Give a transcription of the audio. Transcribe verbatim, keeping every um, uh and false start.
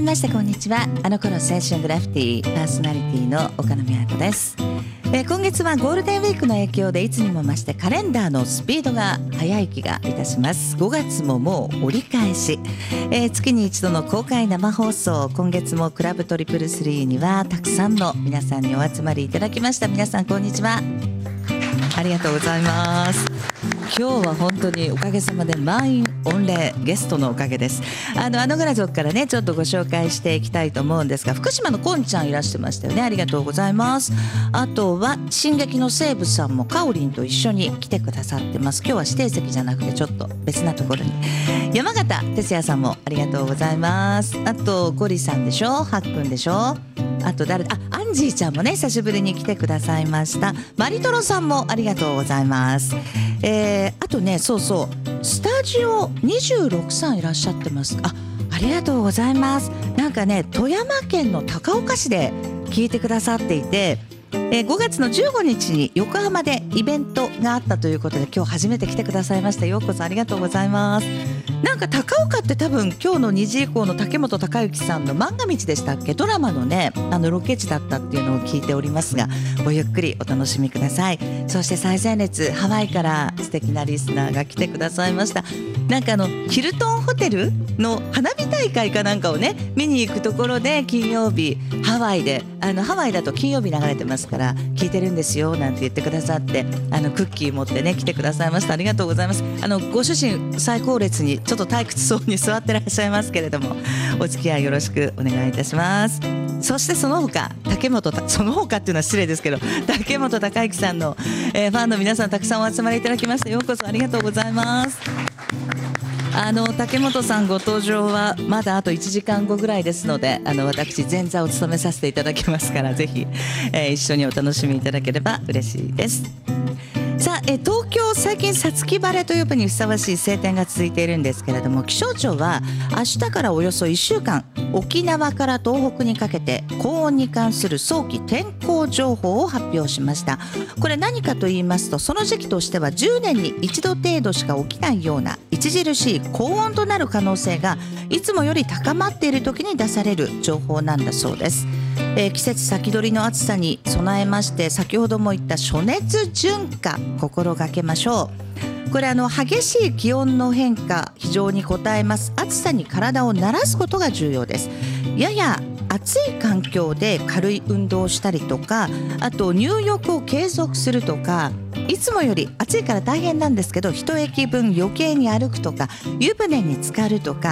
めまして、こんにちは。あの頃青春グラフィティパーソナリティの岡野美和子です。えー、今月はゴールデンウィークの影響でいつにも増してカレンダーのスピードが速い気がいたします。ごがつももう折り返し、えー、月に一度の公開生放送、今月もクラブトリプルスリーにはたくさんの皆さんにお集まりいただきました。皆さんこんにちは、ありがとうございます。今日は本当におかげさまで満員御礼、ゲストのおかげです。あのあのグラ族からねちょっとご紹介していきたいと思うんですが、福島のこんちゃんいらしてましたよね。ありがとうございます。あとは進撃の西武さんもかおりんと一緒に来てくださってます。今日は指定席じゃなくてちょっと別なところに。山形哲也さんもありがとうございます。あとゴリさんでしょ、はっくんでしょ、あと誰、あ、アンジーちゃんもね久しぶりに来てくださいました。マリトロさんもありがとうございます。えー、あとね、そうそうスタジオにじゅうろくさんいらっしゃってます。あ、ありがとうございます。なんかね富山県の高岡市で聞いてくださっていて、えー、ごがつのじゅうごにちに横浜でイベントがあったということで今日初めて来てくださいました。ようこそありがとうございます。なんか高岡って多分今日のにじ以降の竹本孝之さんの漫画道でしたっけ、ドラマのねあのロケ地だったっていうのを聞いておりますが、ごゆっくりお楽しみください。そして最前列ハワイから素敵なリスナーが来てくださいました。なんかあのヒルトンホテルの花火大会かなんかをね見に行くところで金曜日ハワイで、あのハワイだと金曜日流れてますから聞いてるんですよなんて言ってくださって、あのクッキー持ってね来てくださいました。ありがとうございます。あのご主人最高列にちょっと退屈そうに座ってらっしゃいますけれども、お付き合いよろしくお願いいたします。そしてその他竹本たその他っていうのは失礼ですけど竹本孝之さんの、えー、ファンの皆さんたくさんお集まりいただきましてようこそありがとうございます。あの竹本さんご登場はまだあといちじかんごぐらいですので、あの私前座を務めさせていただきますからぜひ、えー、一緒にお楽しみいただければ嬉しいです。さあ、え東京最近五月晴れと呼ぶにふさわしい晴天が続いているんですけれども、気象庁は明日からおよそいっしゅうかん沖縄から東北にかけて高温に関する早期天候情報を発表しました。これ何かと言いますと、その時期としてはじゅうねんに一度程度しか起きないような著しい高温となる可能性がいつもより高まっている時に出される情報なんだそうです。えー、季節先取りの暑さに備えまして、先ほども言った暑熱順化心がけましょう。これあの激しい気温の変化非常に応えます。暑さに体を慣らすことが重要です。やや暑い環境で軽い運動をしたりとか、あと入浴を継続するとか、いつもより暑いから大変なんですけど一駅分余計に歩くとか、湯船に浸かるとか、